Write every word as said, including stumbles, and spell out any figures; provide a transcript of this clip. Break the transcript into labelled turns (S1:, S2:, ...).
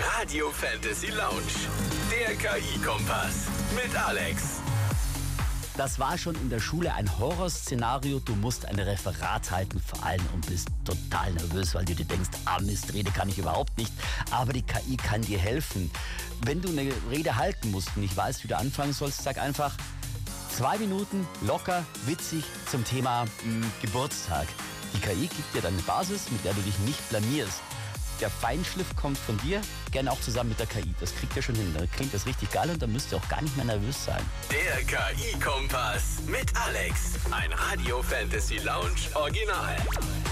S1: Radio Fantasy Lounge, der K I-Kompass mit Alex.
S2: Das war schon in der Schule ein Horrorszenario. Du musst ein Referat halten vor allem und bist total nervös, weil du dir denkst, ah Mist, Rede kann ich überhaupt nicht. Aber die K I kann dir helfen. Wenn du eine Rede halten musst und nicht weißt, wie du anfangen sollst, sag einfach zwei Minuten locker, witzig zum Thema mh, Geburtstag. Die K I gibt dir dann eine Basis, mit der du dich nicht blamierst. Der Feinschliff kommt von dir, gerne auch zusammen mit der K I. Das kriegt ihr schon hin. Da klingt das richtig geil und dann müsst ihr auch gar nicht mehr nervös sein.
S1: Der K I-Kompass mit Alex. Ein Radio Fantasy Lounge Original.